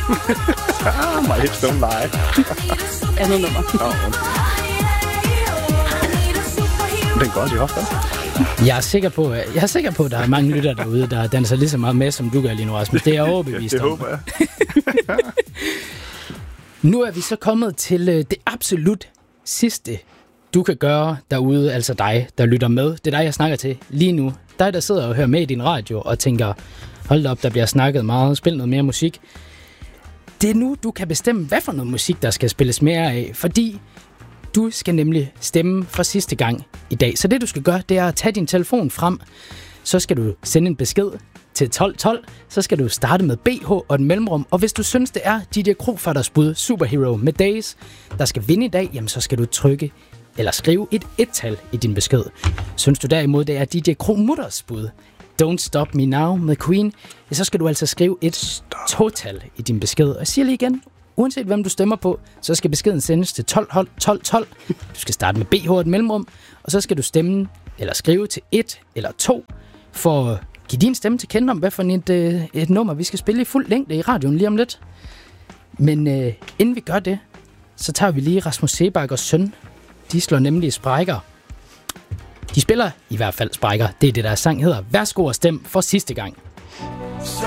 My hips don't lie. Andet nummer. Den går også i hoften. Jeg er sikker på, at der er mange lyttere derude, der danser lige så meget med, som du gør lige nu, Rasmus. Det er jeg overbevist om. Det håber jeg. Nu er vi så kommet til det absolut sidste, du kan gøre derude, altså dig, der lytter med. Det er dig, jeg snakker til lige nu. Dig, der sidder og hører med i din radio og tænker, hold da op, der bliver snakket meget, spil noget mere musik. Det er nu, du kan bestemme, hvad for noget musik, der skal spilles mere af, fordi du skal nemlig stemme for sidste gang i dag. Så det, du skal gøre, det er at tage din telefon frem, så skal du sende en besked til 1212, så skal du starte med BH og et mellemrum, og hvis du synes, det er DJ Krofatters bud Superhero med Days, der skal vinde i dag, jamen så skal du trykke eller skrive et et-tal i din besked. Synes du derimod, det er DJ Kromutters bud Don't Stop Me Now med Queen, ja, så skal du altså skrive et total i din besked. Og jeg siger lige igen, uanset hvem du stemmer på, så skal beskeden sendes til 1212. Du skal starte med BH og et mellemrum, og så skal du stemme eller skrive til 1 eller 2 for at give din stemme til kende om, hvad for et nummer vi skal spille i fuld længde i radioen lige om lidt. Men inden vi gør det, så tager vi lige Rasmus Sebakkers søn. De slår nemlig sprækker. De spiller i hvert fald sprækker. Det er det, der sang hedder. Værsgo og stem for sidste gang.